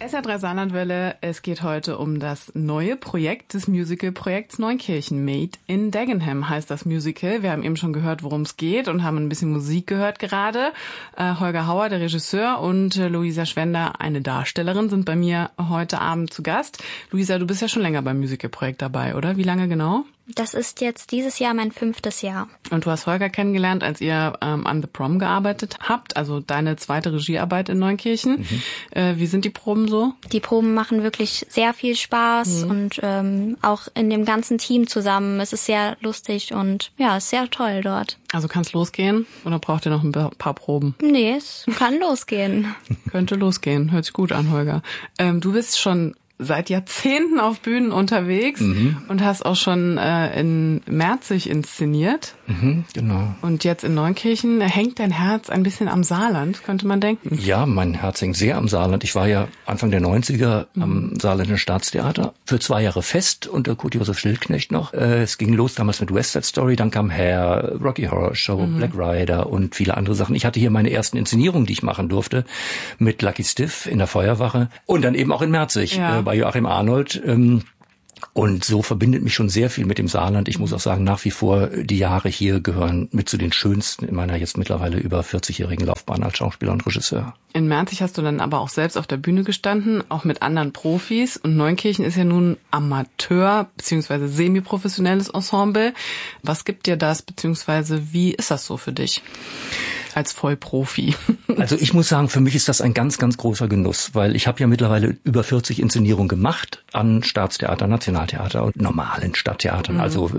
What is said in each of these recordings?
SR3 Saarlandwelle, es geht heute um das neue Projekt des Musical-Projekts Neunkirchen. Made in Dagenham heißt das Musical. Wir haben eben schon gehört, worum es geht und haben ein bisschen Musik gehört gerade. Holger Hauer, der Regisseur, und Luisa Schwender, eine Darstellerin, sind bei mir heute Abend zu Gast. Luisa, du bist ja schon länger beim Musical-Projekt dabei, oder? Wie lange genau? Das ist jetzt dieses Jahr mein 5. Jahr. Und du hast Holger kennengelernt, als ihr an The Prom gearbeitet habt, also deine zweite Regiearbeit in Neunkirchen. Wie sind die Proben so? Die Proben machen wirklich sehr viel Spaß und auch in dem ganzen Team zusammen. Es ist sehr lustig und ja, ist sehr toll dort. Also kann's losgehen oder braucht ihr noch ein paar Proben? Nee, es kann losgehen. Könnte losgehen, hört sich gut an, Holger. Du bist schon seit Jahrzehnten auf Bühnen unterwegs und hast auch schon in Merzig inszeniert. Genau. Und jetzt in Neunkirchen hängt dein Herz ein bisschen am Saarland, könnte man denken. Ja, mein Herz hängt sehr am Saarland. Ich war ja Anfang der 90er am Saarländischen Staatstheater für 2 Jahre fest unter Kurt-Josef Schildknecht noch. Es ging los damals mit West Side Story, dann kam Hair, Rocky Horror Show, Black Rider und viele andere Sachen. Ich hatte hier meine ersten Inszenierungen, die ich machen durfte, mit Lucky Stiff in der Feuerwache und dann eben auch in Merzig. Bei Joachim Arnold. Und so verbindet mich schon sehr viel mit dem Saarland. Ich muss auch sagen, nach wie vor, die Jahre hier gehören mit zu den schönsten in meiner jetzt mittlerweile über 40-jährigen Laufbahn als Schauspieler und Regisseur. In Merzig hast du dann aber auch selbst auf der Bühne gestanden, auch mit anderen Profis. Und Neunkirchen ist ja nun Amateur- bzw. semi-professionelles Ensemble. Was gibt dir das, beziehungsweise wie ist das so für dich als Vollprofi? Also ich muss sagen, für mich ist das ein ganz, ganz großer Genuss, weil ich habe ja mittlerweile über 40 Inszenierungen gemacht an Staatstheater, Nationaltheater und normalen Stadttheatern.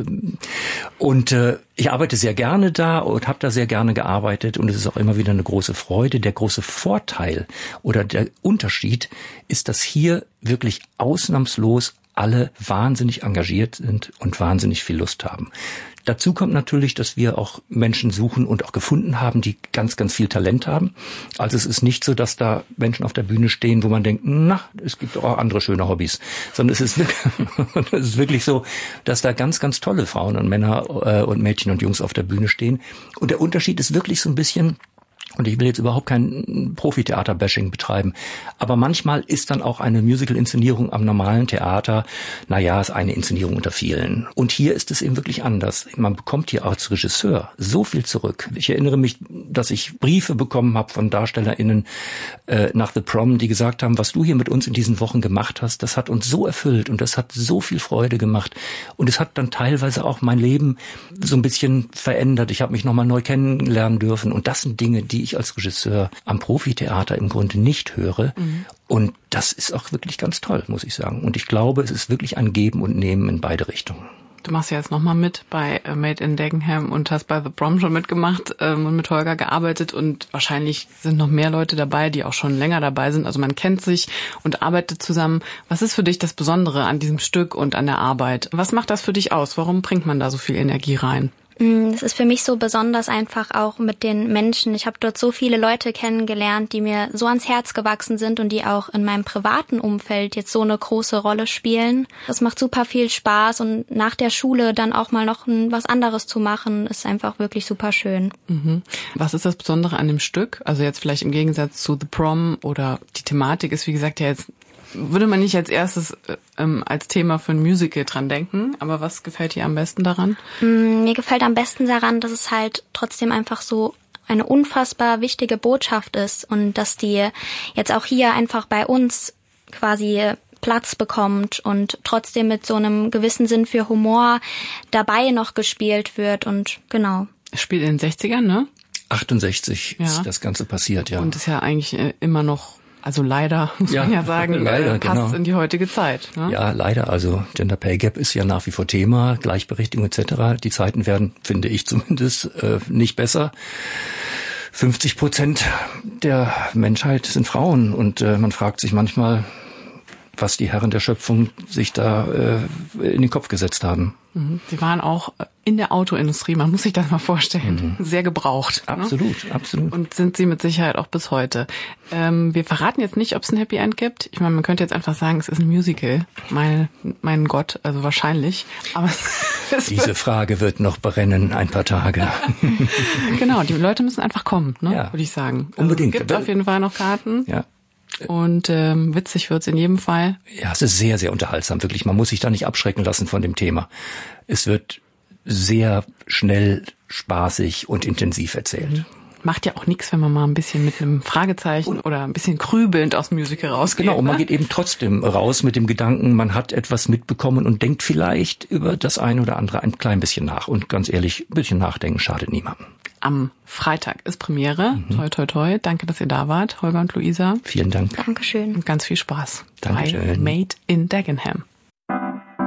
Ich arbeite sehr gerne da und habe da sehr gerne gearbeitet und es ist auch immer wieder eine große Freude. Der große Vorteil oder der Unterschied ist, dass hier wirklich ausnahmslos alle wahnsinnig engagiert sind und wahnsinnig viel Lust haben. Dazu kommt natürlich, dass wir auch Menschen suchen und auch gefunden haben, die ganz, ganz viel Talent haben. Also es ist nicht so, dass da Menschen auf der Bühne stehen, wo man denkt, na, es gibt auch andere schöne Hobbys. Sondern es ist wirklich so, dass da ganz, ganz tolle Frauen und Männer und Mädchen und Jungs auf der Bühne stehen. Und der Unterschied ist wirklich so ein bisschen, und ich will jetzt überhaupt kein Profi-Theater-Bashing betreiben, aber manchmal ist dann auch eine Musical-Inszenierung am normalen Theater, ist eine Inszenierung unter vielen. Und hier ist es eben wirklich anders. Man bekommt hier als Regisseur so viel zurück. Ich erinnere mich, dass ich Briefe bekommen habe von DarstellerInnen nach The Prom, die gesagt haben, was du hier mit uns in diesen Wochen gemacht hast, das hat uns so erfüllt und das hat so viel Freude gemacht. Und es hat dann teilweise auch mein Leben so ein bisschen verändert. Ich habe mich nochmal neu kennenlernen dürfen. Und das sind Dinge, die ich als Regisseur am Profitheater im Grunde nicht höre. Und das ist auch wirklich ganz toll, muss ich sagen. Und ich glaube, es ist wirklich ein Geben und Nehmen in beide Richtungen. Du machst ja jetzt nochmal mit bei Made in Dagenham und hast bei The Prom schon mitgemacht und mit Holger gearbeitet und wahrscheinlich sind noch mehr Leute dabei, die auch schon länger dabei sind. Also man kennt sich und arbeitet zusammen. Was ist für dich das Besondere an diesem Stück und an der Arbeit? Was macht das für dich aus? Warum bringt man da so viel Energie rein? Es ist für mich so besonders einfach auch mit den Menschen. Ich habe dort so viele Leute kennengelernt, die mir so ans Herz gewachsen sind und die auch in meinem privaten Umfeld jetzt so eine große Rolle spielen. Das macht super viel Spaß und nach der Schule dann auch mal noch was anderes zu machen, ist einfach wirklich super schön. Was ist das Besondere an dem Stück? Also jetzt vielleicht im Gegensatz zu The Prom oder die Thematik ist, wie gesagt, ja jetzt würde man nicht als erstes als Thema für ein Musical dran denken, aber was gefällt dir am besten daran? Mir gefällt am besten daran, dass es halt trotzdem einfach so eine unfassbar wichtige Botschaft ist und dass die jetzt auch hier einfach bei uns quasi Platz bekommt und trotzdem mit so einem gewissen Sinn für Humor dabei noch gespielt wird und genau. Es spielt in den 60ern, ne? 68 ist das Ganze passiert, ja. Und ist ja eigentlich immer noch, also leider, muss man ja sagen, leider, passt in die heutige Zeit. Ne? Ja, leider. Also Gender Pay Gap ist ja nach wie vor Thema, Gleichberechtigung etc. Die Zeiten werden, finde ich zumindest, nicht besser. 50% der Menschheit sind Frauen und man fragt sich manchmal, was die Herren der Schöpfung sich da in den Kopf gesetzt haben. Sie waren auch in der Autoindustrie, man muss sich das mal vorstellen, sehr gebraucht. Absolut, ne? Absolut. Und sind sie mit Sicherheit auch bis heute. Wir verraten jetzt nicht, ob es ein Happy End gibt. Ich meine, man könnte jetzt einfach sagen, es ist ein Musical. Mein Gott, also wahrscheinlich. Aber diese Frage wird noch brennen ein paar Tage. Genau, die Leute müssen einfach kommen, ne? Ja, würde ich sagen. Unbedingt. Es gibt auf jeden Fall noch Karten. Ja. Und witzig wird's in jedem Fall. Ja, es ist sehr, sehr unterhaltsam, wirklich. Man muss sich da nicht abschrecken lassen von dem Thema. Es wird sehr schnell, spaßig und intensiv erzählt. Macht ja auch nichts, wenn man mal ein bisschen mit einem Fragezeichen oder ein bisschen grübelnd aus dem Musical rausgeht. Genau, und man geht eben trotzdem raus mit dem Gedanken, man hat etwas mitbekommen und denkt vielleicht über das eine oder andere ein klein bisschen nach. Und ganz ehrlich, ein bisschen nachdenken schadet niemandem. Am Freitag ist Premiere. Toi, toi, toi. Danke, dass ihr da wart, Holger und Luisa. Vielen Dank. Dankeschön. Und ganz viel Spaß. Dankeschön. Bei Made in Dagenham.